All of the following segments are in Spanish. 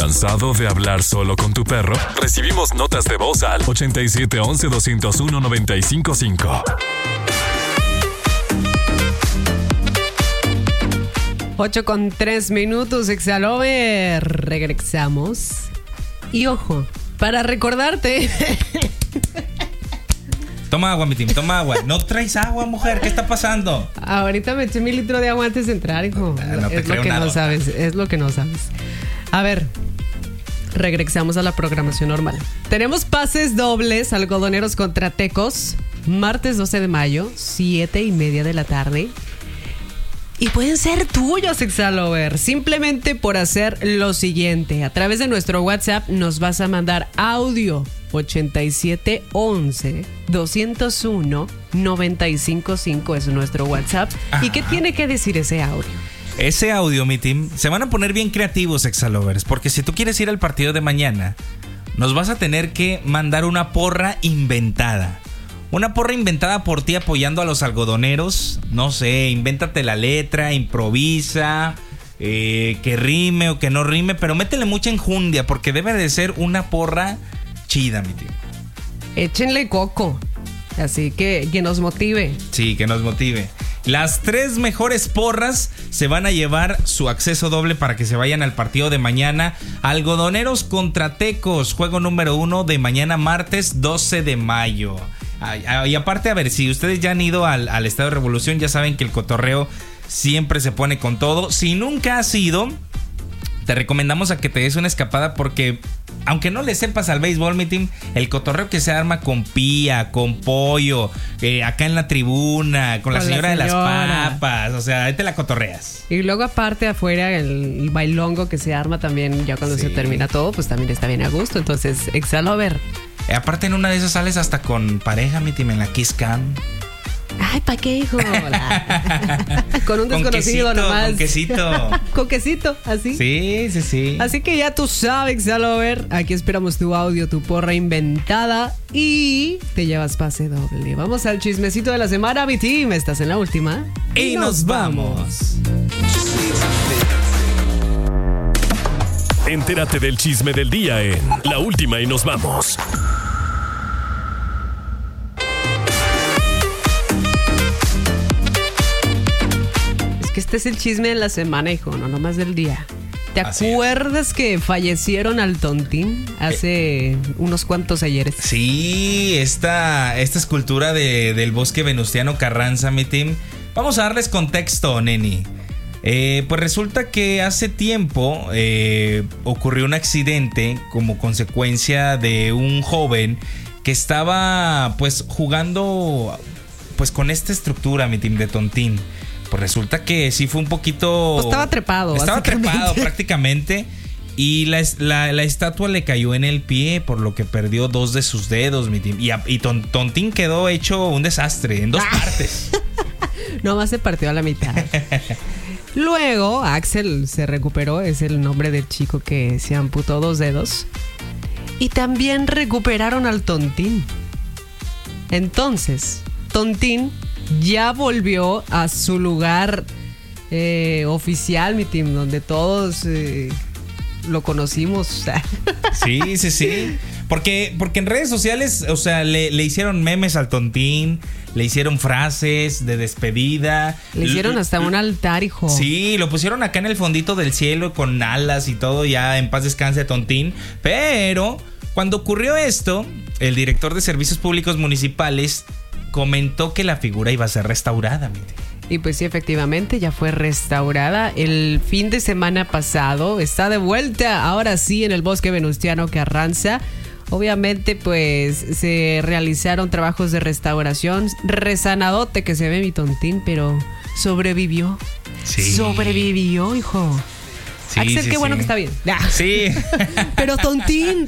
¿Cansado de hablar solo con tu perro? Recibimos notas de voz al 8711-201-955. 8:03, Exalover. Regresamos. Y ojo, para recordarte. Toma agua, mi team, toma agua. No traes agua, mujer, ¿qué está pasando? Ahorita me eché 1 litro de agua antes de entrar, hijo. No te es lo que nada. no sabes, es lo que no sabes. A ver, regresamos a la programación normal. Tenemos pases dobles, algodoneros contra Tecos, martes 12 de mayo, 7:30 de la tarde. Y pueden ser tuyos, Exalover, simplemente por hacer lo siguiente. A través de nuestro WhatsApp nos vas a mandar audio 8711-201-955 es nuestro WhatsApp. Ajá. ¿Y qué tiene que decir ese audio? Ese audio, mi team, se van a poner bien creativos, Exalovers, porque si tú quieres ir al partido de mañana, nos vas a tener que mandar una porra inventada. Una porra inventada por ti apoyando a los algodoneros. No sé, invéntate la letra, improvisa, que rime o que no rime, pero métele mucha enjundia porque debe de ser una porra chida, mi tío. Échenle coco, así que nos motive. Sí, que nos motive. Las 3 mejores porras se van a llevar su acceso doble para que se vayan al partido de mañana. Algodoneros contra Tecos, juego número 1 de mañana martes 12 de mayo. Y aparte, a ver, si ustedes ya han ido al Estadio Revolución, ya saben que el cotorreo siempre se pone con todo. Si nunca has ido, te recomendamos a que te des una escapada porque, aunque no le sepas al béisbol, mi team, el cotorreo que se arma con Pía, con Pollo, acá en la tribuna, con la señora de las papas, o sea, ahí te la cotorreas. Y luego aparte afuera el bailongo que se arma también ya cuando se termina todo, pues también está bien a gusto. Entonces, Exalover. Aparte en una de esas sales hasta con pareja, mi team, en la Kiss Cam. Ay, ¿para qué, hijo? Con un desconocido con quesito, nomás. Con quesito. Con quesito, así. Sí. Así que ya tú sabes, Exalover. Aquí esperamos tu audio, tu porra inventada. Y te llevas pase doble. Vamos al chismecito de la semana, mi team. Estás en la última. Y nos vamos. Entérate del chisme del día en La Última y nos vamos. Es que este es el chisme de la semana, hijo, no nomás del día. ¿Te acuerdas que fallecieron al Tontín hace unos cuantos ayeres? Sí, esta escultura del bosque venustiano Carranza, mi team. Vamos a darles contexto, neni. Pues resulta que hace tiempo ocurrió un accidente como consecuencia de un joven que estaba pues jugando pues con esta estructura, mi team, de Tontín. Pues resulta que sí fue un poquito... Pues estaba trepado prácticamente. Y la estatua le cayó en el pie, por lo que perdió 2 de sus dedos, mi team. Y Tontín quedó hecho un desastre en 2 partes. Nomás se partió a la mitad. Luego, Axel se recuperó, es el nombre del chico que se amputó 2 dedos. Y también recuperaron al Tontín. Entonces, Tontín ya volvió a su lugar oficial, mi team, donde todos lo conocimos. Sí. Porque en redes sociales, o sea, le hicieron memes al Tontín, le hicieron frases de despedida. Le hicieron hasta un altar, hijo. Sí, lo pusieron acá en el fondito del cielo con alas y todo, ya en paz descanse Tontín. Pero cuando ocurrió esto, el director de Servicios Públicos Municipales comentó que la figura iba a ser restaurada, mi tío. Y pues sí, efectivamente, ya fue restaurada el fin de semana pasado. Está de vuelta, ahora sí, en el bosque venustiano Carranza. Obviamente, pues, se realizaron trabajos de restauración. Rezanadote que se ve, mi Tontín, pero sobrevivió. Sí. Sobrevivió, hijo. Sí, Axel, qué bueno que está bien. Sí. Pero Tontín.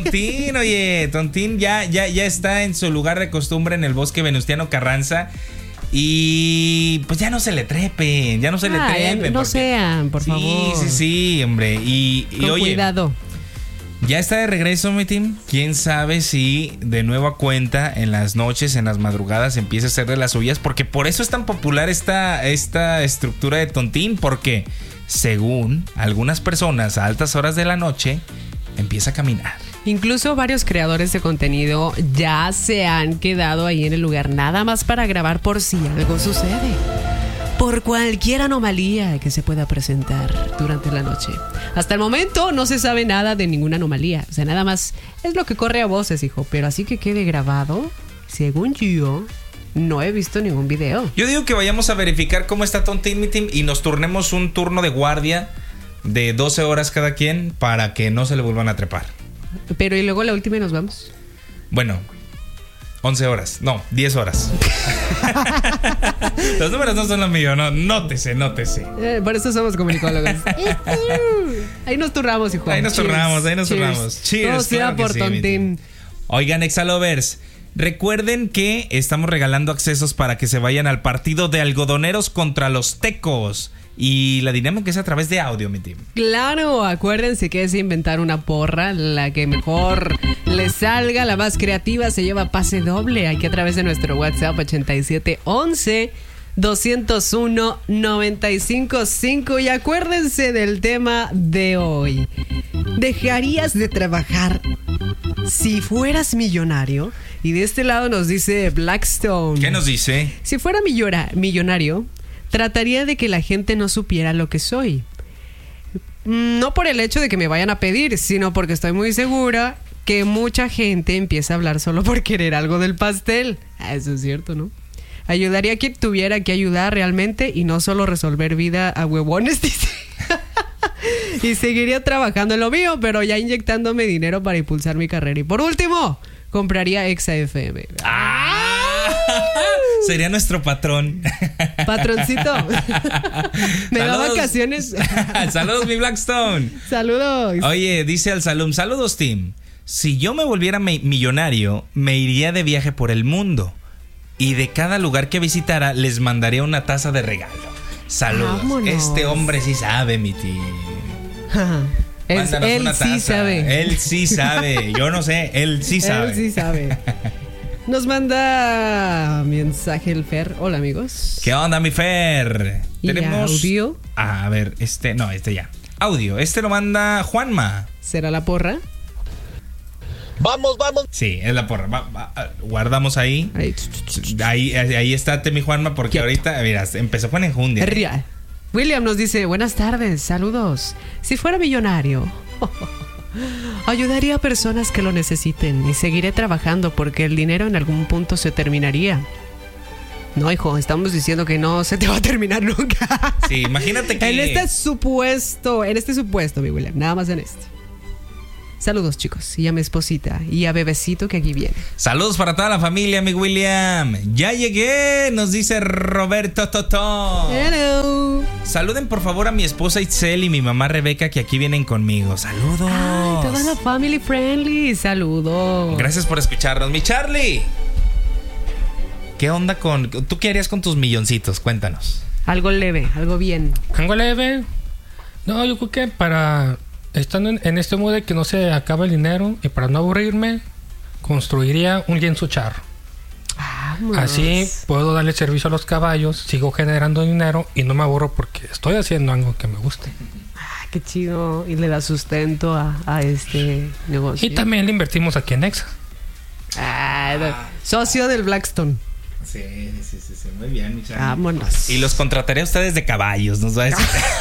Tontín ya está en su lugar de costumbre en el bosque venustiano Carranza. Y pues ya no se le trepen, No porque... sean, por favor. Sí, hombre. Y oye, cuidado. Ya está de regreso, mi team. Quién sabe si de nueva cuenta en las noches, en las madrugadas empieza a hacer de las suyas, porque por eso es tan popular esta estructura de Tontín, porque según algunas personas a altas horas de la noche, empieza a caminar. Incluso varios creadores de contenido ya se han quedado ahí en el lugar nada más para grabar por si algo sucede. Por cualquier anomalía que se pueda presentar durante la noche. Hasta el momento no se sabe nada de ninguna anomalía. O sea, nada más es lo que corre a voces, hijo. Pero así que quede grabado, según yo, no he visto ningún video. Yo digo que vayamos a verificar cómo está Tom Team y nos turnemos un turno de guardia de 12 horas cada quien para que no se le vuelvan a trepar. Pero y luego la última y nos vamos. Bueno, 11 horas. No, 10 horas. Los números no son los míos, no. Nótese. Por eso somos comunicólogos. Ahí nos turnamos, hijo. Ahí nos turnamos. Cheers. Todo sea por Tontín. Oigan, Exalovers, recuerden que estamos regalando accesos para que se vayan al partido de Algodoneros contra los Tecos. Y la dinámica es a través de audio, mi team. Claro, acuérdense que es inventar una porra. La que mejor le salga, la más creativa, se lleva pase doble. Aquí a través de nuestro WhatsApp 8711-201-955. Y acuérdense del tema de hoy. ¿Dejarías de trabajar si fueras millonario? Y de este lado nos dice Blackstone. ¿Qué nos dice? Si fuera millonario, trataría de que la gente no supiera lo que soy. No por el hecho de que me vayan a pedir, sino porque estoy muy segura que mucha gente empieza a hablar solo por querer algo del pastel. Eso es cierto, ¿no? Ayudaría a quien tuviera que ayudar realmente y no solo resolver vida a huevones, dice. Y seguiría trabajando en lo mío, pero ya inyectándome dinero para impulsar mi carrera. Y por último, compraría Exa FM. Sería nuestro patrón. Patroncito. Me da Saludos. vacaciones. Saludos, mi Blackstone. Saludos. Oye, dice al Salum. Saludos, team. Si yo me volviera millonario, me iría de viaje por el mundo. Y de cada lugar que visitara, les mandaría una taza de regalo. Saludos. Vámonos. Este hombre sí sabe, mi team. Mándanos Él una sí taza. sabe. Él sí sabe. Yo no sé, él sí sabe. Él sí sabe. Nos manda mensaje el Fer. Hola, amigos. ¿Qué onda, mi Fer? ¿Y audio? A ver, este ya. Audio. Este lo manda Juanma. ¿Será la porra? Vamos. Sí, es la porra. Guardamos ahí. Ahí estate, mi Juanma, porque Quieto. ahorita, mira, empezó con enjundia. Es real. William nos dice, buenas tardes, saludos. Si fuera millonario, ayudaría a personas que lo necesiten y seguiré trabajando porque el dinero en algún punto se terminaría. No, hijo, estamos diciendo que no se te va a terminar nunca. Sí, imagínate que... En este supuesto, mi William, nada más en este. Saludos, chicos, y a mi esposita y a bebecito que aquí viene. Saludos para toda la familia, mi William. Ya llegué, nos dice Roberto Totó. Hello. Saluden por favor a mi esposa Itzel y mi mamá Rebeca, que aquí vienen conmigo. Saludos. Ay, toda la family friendly. Saludos. Gracias por escucharnos, mi Charlie. ¿Qué onda con... ¿Tú qué harías con tus milloncitos? Cuéntanos. Algo leve, algo bien. ¿Algo leve? No, yo creo que para... Estando en este modo de que no se acaba el dinero y para no aburrirme, construiría un lienzo charro. Vámonos. Así puedo darle servicio a los caballos, sigo generando dinero y no me aburro porque estoy haciendo algo que me guste. Qué chido. Y le da sustento a este negocio. Y también le invertimos aquí en Exa. Socio del Blackstone. Sí, muy bien, mi Charlie. Vámonos. Y los contrataré a ustedes de caballos, nos va a decir.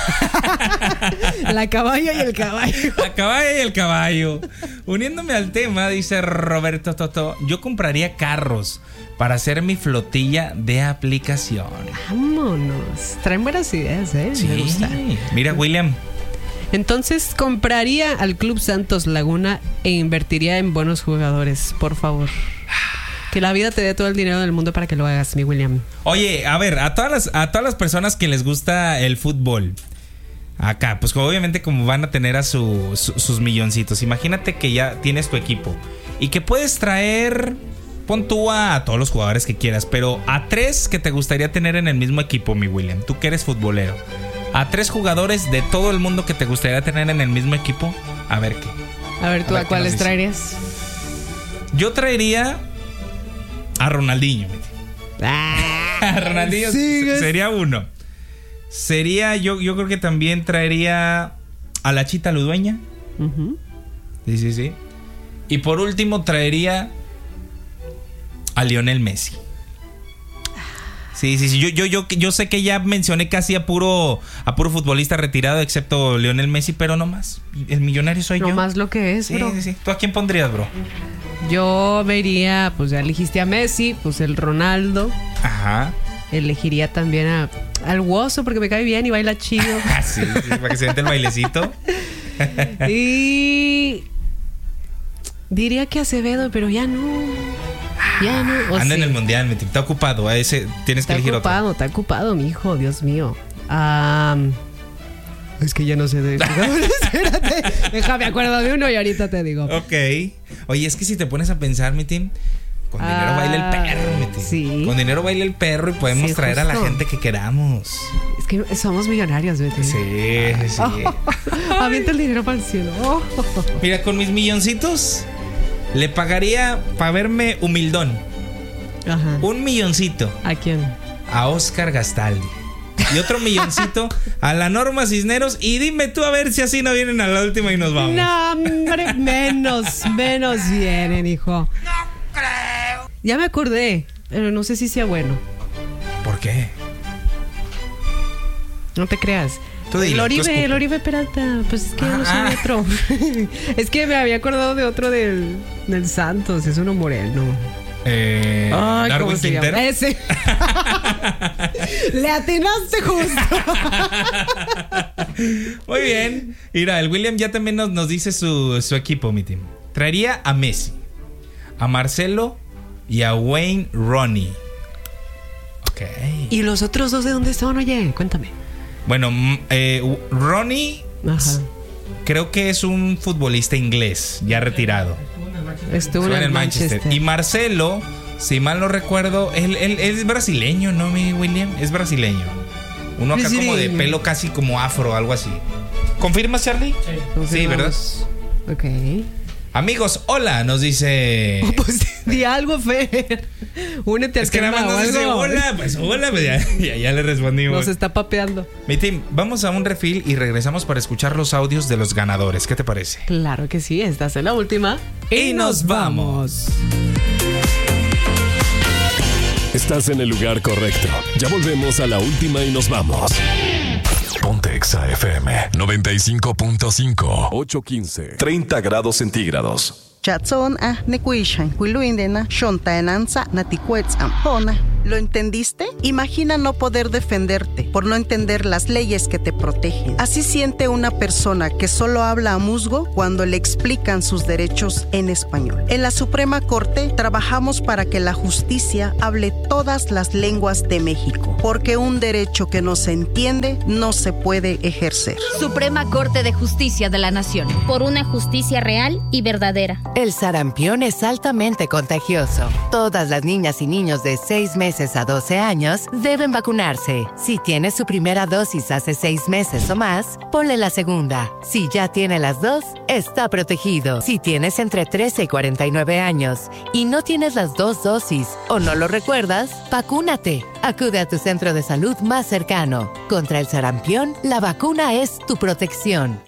La caballa y el caballo. La caballa y el caballo. Uniéndome al tema, dice Roberto Toto, yo compraría carros para hacer mi flotilla de aplicación. Vámonos. Traen buenas ideas, ¿eh? Sí. Me gusta. Mira, William. Entonces compraría al Club Santos Laguna e invertiría en buenos jugadores, por favor. Que la vida te dé todo el dinero del mundo para que lo hagas, mi William. Oye, a ver, a todas las personas que les gusta el fútbol, acá, pues obviamente como van a tener a sus milloncitos. Imagínate que ya tienes tu equipo y que puedes traer, pon tú a todos los jugadores que quieras, pero a 3 que te gustaría tener en el mismo equipo, mi William. Tú que eres futbolero. A 3 jugadores de todo el mundo que te gustaría tener en el mismo equipo. A ver qué. A ver, ¿tú a cuáles traerías? Yo traería a Ronaldinho. A Ronaldinho ¿sigues? sería uno. sería, yo creo que también traería a la Chita Ludueña. Ujú. Sí. Y por último traería a Lionel Messi. Sí. Yo sé que ya mencioné casi a puro futbolista retirado, excepto Lionel Messi, pero no más. El millonario soy yo. No más lo que es, bro. Sí. ¿Tú a quién pondrías, bro? Yo me iría, pues ya elegiste a Messi, pues el Ronaldo. Ajá. Elegiría también al Woso porque me cae bien y baila chido. Sí, para que se vente el bailecito. Y diría que Acevedo, pero ya no. Anda en el mundial, está ocupado. A ese tienes que elegir otro. Está ocupado, mijo, Dios mío. Es que ya no sé de jugadores. Espérate, déjame acuerdo de uno y ahorita te digo. Ok. Oye, es que si te pones a pensar, mi team, con dinero baila el perro, mi team. Sí. Con dinero baila el perro y podemos traer justo a la gente que queramos. Es que somos millonarios, vete. Sí. Avienta el dinero para el cielo. Mira, con mis milloncitos le pagaría para verme humildón. Ajá. 1 milloncito ¿A quién? a Oscar Gastaldi. Y otro milloncito a la Norma Cisneros. Y dime tú a ver si así no vienen a la última y nos vamos. No, hombre, menos vienen, hijo. No creo. Ya me acordé, pero no sé si sea bueno. ¿Por qué? No te creas. Tú dilo, el Oribe Peralta, pues es que no soy otro. Es que me había acordado de otro del Santos, es uno moreno. Darwin Quintero. Ese. Le atinaste justo. Muy bien. Mira, el William ya también nos dice su equipo, mi team. Traería a Messi, a Marcelo y a Wayne Rooney. Ok. ¿Y los otros dos de dónde estaban? Oye, cuéntame. Bueno, Rooney, creo que es un futbolista inglés, ya retirado. Estuvo en el Manchester. Y Marcelo, si mal no recuerdo, él es brasileño, ¿no, mi William? Es brasileño. Uno acá como de pelo casi como afro, algo así. ¿Confirmas, Charlie? Sí, ¿verdad? Ok. Amigos, hola, nos dice... Pues di algo, Fer. Únete al Es que nada más nos dice hola, pues ya le respondimos. Nos está papeando. Mi team, vamos a un refill y regresamos para escuchar los audios de los ganadores. ¿Qué te parece? Claro que sí, esta es la última. Y nos vamos. Estás en el lugar correcto. Ya volvemos a la última y nos vamos. Ponte Exa FM 95.5 8:15 30 grados centígrados. Chatson nekuishan kuiluindena shontaenanza naticuetzam hona. ¿Lo entendiste? Imagina no poder defenderte por no entender las leyes que te protegen. Así siente una persona que solo habla a musgo cuando le explican sus derechos en español. En la Suprema Corte trabajamos para que la justicia hable todas las lenguas de México, porque un derecho que no se entiende no se puede ejercer. Suprema Corte de Justicia de la Nación. Por una justicia real y verdadera. El sarampión es altamente contagioso. Todas las niñas y niños de 6 meses a 12 años deben vacunarse. Si tiene su primera dosis hace 6 meses o más, ponle la segunda. Si ya tiene las 2, está protegido. Si tienes entre 13 y 49 años y no tienes las 2 dosis o no lo recuerdas, vacúnate. Acude a tu centro de salud más cercano. Contra el sarampión, la vacuna es tu protección.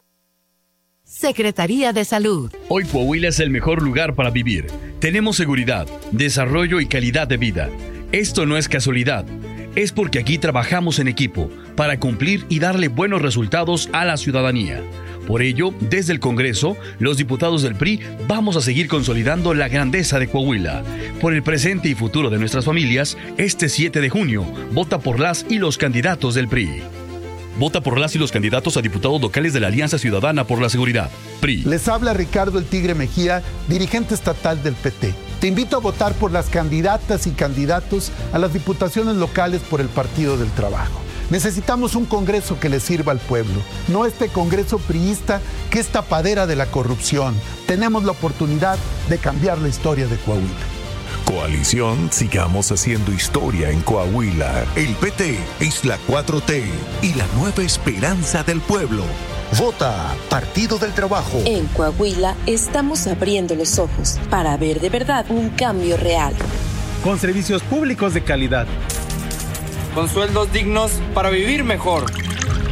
Secretaría de Salud. Hoy Coahuila es el mejor lugar para vivir. Tenemos seguridad, desarrollo y calidad de vida. Esto no es casualidad. Es porque aquí trabajamos en equipo para cumplir y darle buenos resultados a la ciudadanía. Por ello, desde el Congreso, los diputados del PRI vamos a seguir consolidando la grandeza de Coahuila. Por el presente y futuro de nuestras familias, este 7 de junio, vota por las y los candidatos del PRI. Vota por las y los candidatos a diputados locales de la Alianza Ciudadana por la Seguridad, PRI. Les habla Ricardo El Tigre Mejía, dirigente estatal del PT. Te invito a votar por las candidatas y candidatos a las diputaciones locales por el Partido del Trabajo. Necesitamos un Congreso que le sirva al pueblo, no este Congreso priista que es tapadera de la corrupción. Tenemos la oportunidad de cambiar la historia de Coahuila. Coalición Sigamos Haciendo Historia en Coahuila. El PT es la 4T y la nueva esperanza del pueblo. Vota Partido del Trabajo. En Coahuila estamos abriendo los ojos para ver de verdad un cambio real. Con servicios públicos de calidad. Con sueldos dignos para vivir mejor.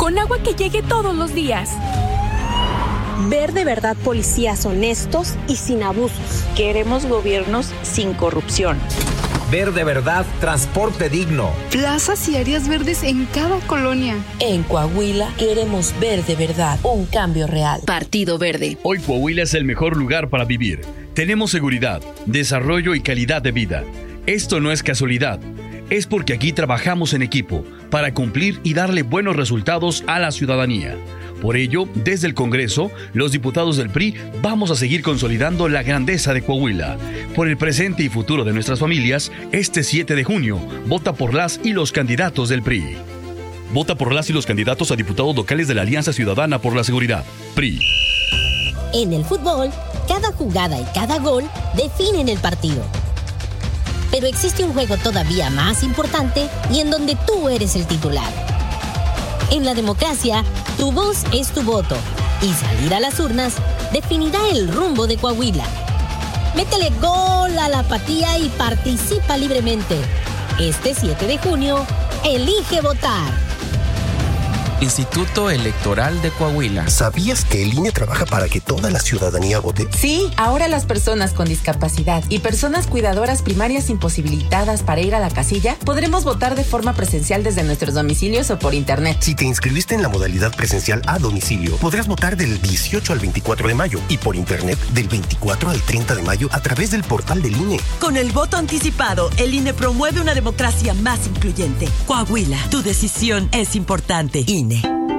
con agua que llegue todos los días. Ver de verdad policías honestos y sin abusos. Queremos gobiernos sin corrupción. Ver de verdad transporte digno. Plazas y áreas verdes en cada colonia. En Coahuila queremos ver de verdad un cambio real. Partido Verde. Hoy Coahuila es el mejor lugar para vivir. Tenemos seguridad, desarrollo y calidad de vida. Esto no es casualidad. Es porque aquí trabajamos en equipo para cumplir y darle buenos resultados a la ciudadanía. Por ello, desde el Congreso, los diputados del PRI vamos a seguir consolidando la grandeza de Coahuila. Por el presente y futuro de nuestras familias, este 7 de junio, vota por las y los candidatos del PRI. Vota por las y los candidatos a diputados locales de la Alianza Ciudadana por la Seguridad, PRI. En el fútbol, cada jugada y cada gol definen el partido. Pero existe un juego todavía más importante y en donde tú eres el titular. En la democracia, tu voz es tu voto y salir a las urnas definirá el rumbo de Coahuila. Métele gol a la apatía y participa libremente. Este 7 de junio, elige votar. Instituto Electoral de Coahuila. ¿Sabías que el INE trabaja para que toda la ciudadanía vote? Sí, ahora las personas con discapacidad y personas cuidadoras primarias imposibilitadas para ir a la casilla podremos votar de forma presencial desde nuestros domicilios o por internet. Si te inscribiste en la modalidad presencial a domicilio, podrás votar del 18 al 24 de mayo y por internet del 24 al 30 de mayo a través del portal del INE. Con el voto anticipado, el INE promueve una democracia más incluyente. Coahuila, tu decisión es importante. INE.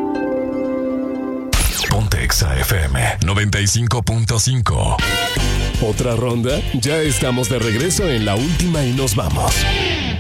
Ponte Exa FM 95.5. ¿Otra ronda? Ya estamos de regreso en la última y nos vamos.